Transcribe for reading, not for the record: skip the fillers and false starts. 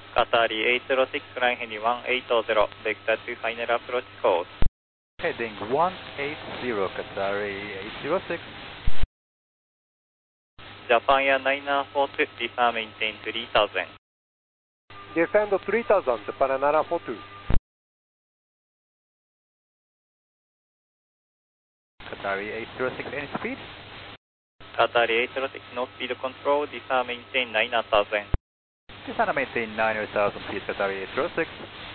Qatari 806, flying Henry 180, vector to final approach course. Heading 180, Qatari 806. Japan Air 942, descend maintain 3000. Descend 3000, Japan 942. Qatari 806, any speed? Qatari 806, no speed control, descend maintain 9000. Descend maintain 9000, please, Qatari 806.